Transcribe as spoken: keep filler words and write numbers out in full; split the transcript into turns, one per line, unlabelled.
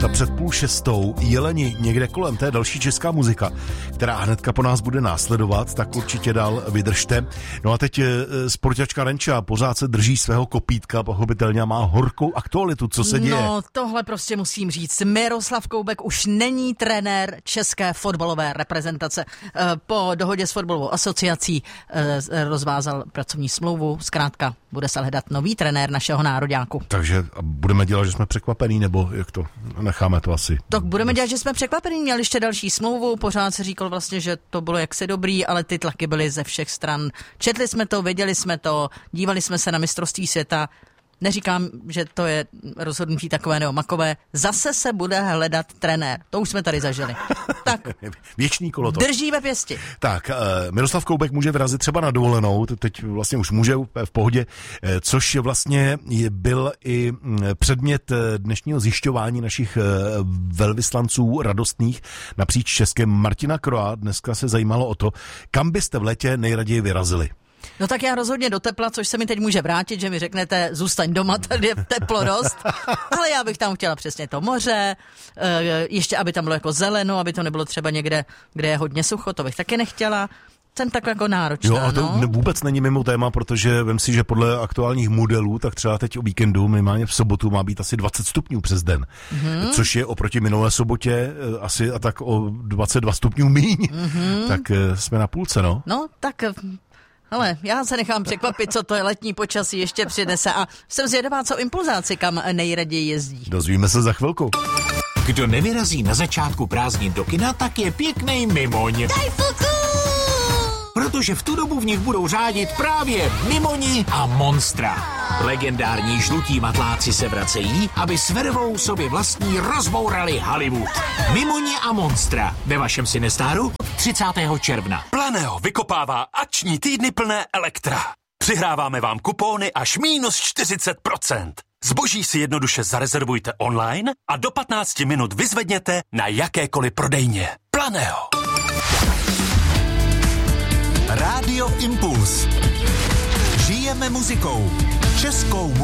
minuta před půl šestou. Jeleni, někde kolem, to je další česká muzika, která hnedka po nás bude následovat, tak určitě dál vydržte. No a teď sportačka Renča pořád se drží svého kopítka, pochopitelně a má horkou aktualitu, co se děje.
No, tohle prostě musím říct. Miroslav Koubek už není trenér české fotbalové reprezentace. Po dohodě s fotbalovou asociací rozvázal pracovní smlouvu, zkrátka bude se hledat nový trenér našeho nároďáku.
Takže budeme dělat, že jsme překvapení, nebo jak to? Necháme to asi.
Tak budeme dělat, že jsme překvapení, měli ještě další smlouvu, pořád se říkal vlastně, že to bylo jaksi dobrý, ale ty tlaky byly ze všech stran. Četli jsme to, věděli jsme to, dívali jsme se na mistrovství světa. Neříkám, že to je rozhodnutí takové nebo makové. Zase se bude hledat trenér. To už jsme tady zažili. Tak.
Věčný kolo to.
Drží ve pěsti.
Tak, Miroslav Koubek může vyrazit třeba na dovolenou, teď vlastně už může v pohodě, což vlastně byl i předmět dnešního zjišťování našich velvyslanců radostných napříč Českem. Martina Kroa dneska se zajímalo o to, kam byste v létě nejraději vyrazili.
No tak já rozhodně do tepla, což se mi teď může vrátit, že mi řeknete, zůstaň doma, tady je teplo dost, ale já bych tam chtěla přesně to moře, ještě aby tam bylo jako zeleno, aby to nebylo třeba někde, kde je hodně sucho, to bych taky nechtěla. Jsem tak jako náročná,
Jo, a to
no?
Vůbec není mimo téma, protože vem si, že podle aktuálních modelů, tak třeba teď o víkendu, minimálně v sobotu, má být asi dvacet stupňů přes den, mm-hmm. což je oproti minulé sobotě asi a tak o dvacet dva stupňů míň, mm-hmm. tak jsme na půlce, no.
No, tak... Ale já se nechám překvapit, co to je letní počasí ještě přinese a jsem zvědavá, co impulzáci kam nejraději jezdí.
Dozvíme se za chvilku.
Kdo nevyrazí na začátku prázdnin do kina, tak je pěknej mimoň.
Daj fuku!
Protože v tu dobu v nich budou řádit právě Mimoni a Monstra. Legendární žlutí matláci se vracejí, aby s vervou sobě vlastní rozbourali Hollywood. Mimoni a Monstra ve vašem Cinestáru třicátého června.
Planeo vykopává akční týdny plné Elektra. Přihráváme vám kupóny až minus čtyřicet procent. Zboží si jednoduše zarezervujte online a do patnácti minut vyzvedněte na jakékoliv prodejně. Planeo.
Rádio Impuls. Žijeme muzikou. Českou muzikou.